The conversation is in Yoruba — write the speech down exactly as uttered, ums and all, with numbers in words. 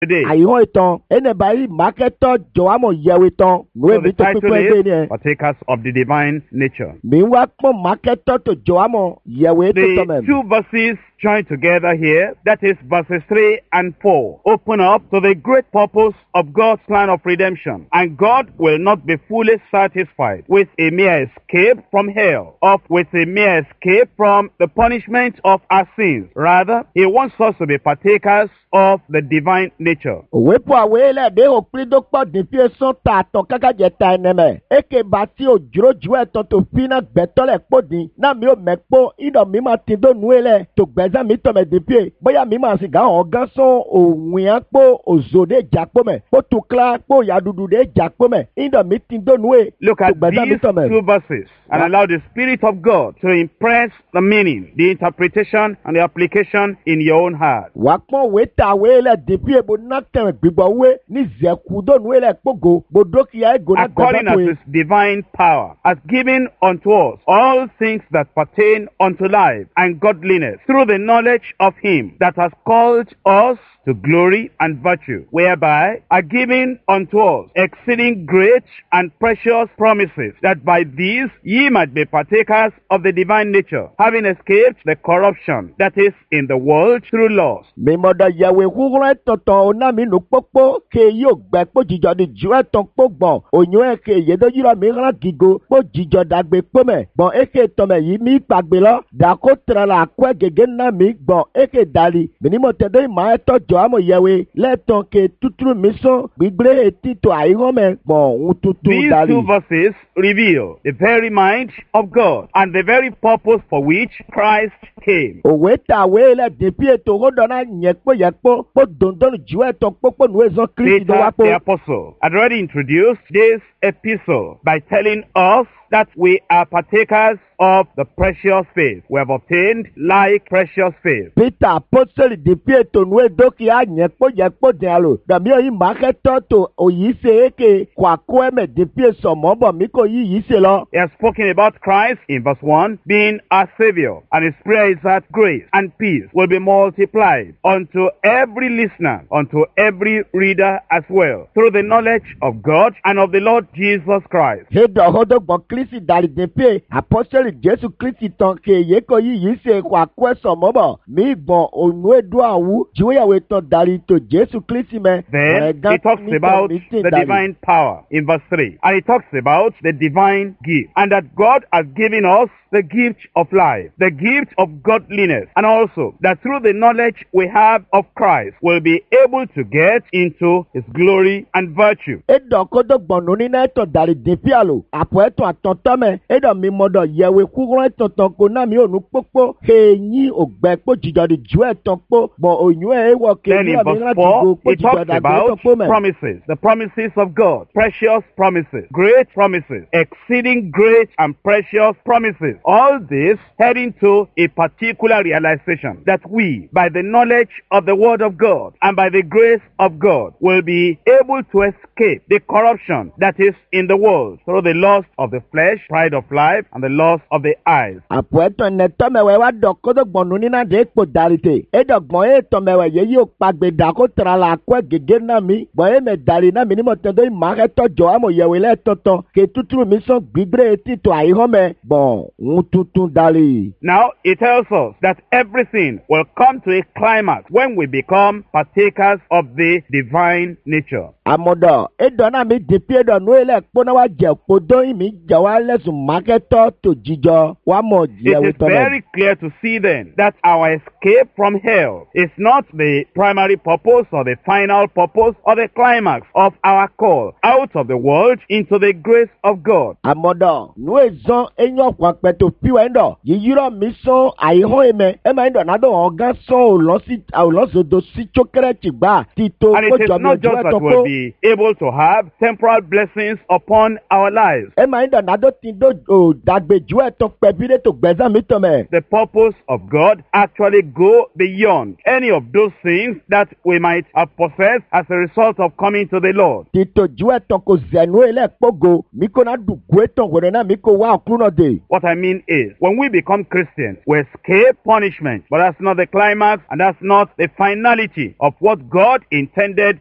today. àyíwọ̀n ìtàn ẹnẹ báyìí mákẹ́tọ̀ jọ̀wámọ̀ yẹ̀wò ìtàn nùwé So mi the tó title pípẹ́ gbé ni ẹ. is Partakers of the Divine Nature. mi wá pọ́n mákẹ́tọ̀ tó jọ̀wámọ̀ yẹ̀wò ètò The tọ̀mẹ̀. two verses joined together here, that is verses three and four, open up to the great purpose of God's plan of redemption. And God will not be fully satisfied with a mere escape from hell, or with a mere escape from the punishment of our sins. Rather, He wants us to be partakers of the divine nature. òwe pọ̀ àwé lẹ́ẹ̀dẹ́ òpin tó pọ̀ dín fi sún ta àtọ̀ kákàjẹ́ ta ẹnẹmẹ̀. èké bá tí o dúró ju ẹ̀tọ́ tó fi náà gbẹ́tọ́ lẹ̀ kpó dín. náà mi ò mẹ́ kpó ìdọ̀ mi máa ti tó nu lẹ̀ tó gbẹ́sẹ̀ mi tọ̀mẹ̀ dín fi. bóyá mi máa sì gà hàn gán sún òwìn á kpó òzò dé jà kpó mẹ́. kpó tu kílá kpó yadudu dé jà kpó mẹ́. ìdọ̀ mi ti tó nu ẹ̀ Look tó at gbẹ́sẹ̀ mi these tọ̀mẹ̀. two verses and allow the Spirit of God to impress the meaning, the interpretation, and the application in your own heart. wà á pọ́n òwe ta àwé lẹ̀ dín fi èbó náà tẹ̀wẹ̀ gbígbọ́ wé ní zẹ̀kú tó nu lẹ̀ kpógo gbódókìá ego náà According gbẹ́sẹ̀ as tó His divine power has given unto us all things that pertain unto life and godliness through the knowledge of Him that has called us to glory and virtue, whereby are given unto us exceeding great and precious promises, that by these ye might be partakers of the divine nature, having escaped the corruption that is in the world through lust. mímọ́dọ̀ yẹ̀wò ìhúhúrẹ́ tọ̀tàn onámínú pópó ke yóò gbẹ kpó jíjọ di ju ẹ̀tàn kpó gbọ̀n ònyò ẹ̀ ke yédó yírọ̀ mi hàn gígo kpó jíjọ dàgbé kpó mẹ́ gbọ̀n eke tọ̀mẹ̀ yìí mi gbàgbé lọ dàkó tẹ̀rẹ̀ la kó gègé ná mi gbọ̀n eke dàlí mímọ́ tẹ̀dọ́ ìmọ̀ ẹ̀tọ́ jọ àmọ̀ yẹ̀wò lẹ́tàn ke tuturu mi sọ́n gbígbé etí tó àyíwọ́n mẹ́ gbọ̀n ń tutu These dàlí. two verses reveal the very mind of God and the very purpose for which Christ came. òwe tàwé lẹ̀ dèbí ètò òhòdò náà yẹ kpó yẹ kpó kpó dòndónù ju ẹ̀tàn kpókpó nu ezán kristi dó wá Peter the kpó. Apostle had already introduced this epistle by telling us that we are partakers of the precious faith. We have obtained like precious faith. peter apostoli dèbí ètò nu edókì ànyẹ kpó yẹ kpó dẹ̀ alo dàbí òyìn màkẹ́tọ̀ tó òyì ṣe éke kó àkó ẹ̀mẹ̀ dèbí èso mọ́bọ̀ mi kò yí yìí ṣe lọ. He has spoken about Christ in verse one being our Savior, and His prayer is that grace and peace will be multiplied unto every listener, unto every reader as well, through the knowledge of God and of the Lord Jesus Christ. hédọ̀ òhòdò gbọ̀n kristi dàlí dèbí apostoli jésù kristi tán kéye kò yí yìí ṣe kó àkó ẹ̀sọ̀ mọ́bọ̀ mi gbọ̀n ònú èdò àwù jíwéyàwó tán dàlí tó jésù kristi mẹ́. Then he talks about the divine power in verse three. And he talks about the divine gift. And that God has given us the gift of life, the gift of godliness. And also that through the knowledge we have of Christ, we'll be able to get into His glory and virtue. edɔ kodo gbɔnu ni na etɔ dari defi alo aƒo etɔ atɔtɔ mɛ edɔ mi mɔdɔ yɛwe kukurɔ etɔtɔ ko na mi onu kpokpo he nyi ogbɛ kpo dzidzɔ di ju etɔ kpo bɔn onyu ewɔ ke Then mi in ɔmi verse ŋa four, digo kpo he dzidzɔ talks dagbe about etɔ kpo mɛ. promises, the promises of God, precious promises, great promises, exceeding great and precious promises. All this heading to a particular realization that we, by the knowledge of the Word of God and by the grace of God, will be able to escape the corruption that is in the world through the lust of the flesh, pride of life, and the lust of the eyes. aƒo etɔ ne tɔmɛwɛ wa dɔ kodo gbɔnu ni na de kpo dari te edɔ gbɔn ye tɔmɛwɛ ye yi o kpagbe da ko tra la akɔ gege na mi gbɔn ye mɛ dari na mi ni mo tɛ do ima etɔ jɔ amo yɛwe lɛ tɔtɔ ke tuturu mi sɔn gbigbre eti to ayi hɔn mɛ bɔn ŋu tuntun dari. Now, it tells us that everything will come to a climax when we become partakers of the divine nature. amọ̀dọ̀ edɔ na mi depi edɔ nu ye lɛ kpɔna wa jɛ kpodo yi mi jɛ wa lɛsùn makɛtɔ to jijɔ wa mɔ It yɛwe is tɔmɛ. very clear to see then that our escape from hell is not the primary purpose or the final purpose or the climax of our call out of the world into the grace of God. amọ̀dọ̀ nu ye zɔn enyɔ kwan kpɛtɔ piwa ŋdɔ yiyirɔ mi sɔn ayi hɔn yi mɛ ema ŋdɔ na do hɔn gã sɔn o lɔ si o lɔ zodo si tso kɛrɛ tsi gba ti to And ko it is jɔ mi o not ju just that ɛtɔ we'll ko. be be able to have temporal blessings upon our lives. ẹ máa ń dànù àdó tí dó ò dàgbé ju ẹ̀tọ́ pẹ̀bílẹ̀ tó gbẹ̀zán mi tọ̀ mẹ́. The purpose of God actually go beyond any of those things that we might have possessed as a result of coming to the Lord. títò ju ẹ̀tọ́ kò zẹ̀nu ilẹ̀ kpógo mi kò náà dùgbò ẹ̀tọ́ wẹ̀rẹ̀ náà mi kò wá ọ̀kúrúnà dé. What I mean is, when we become Christians, we escape punishment, but that's not the climax and that's not the finality of what God intended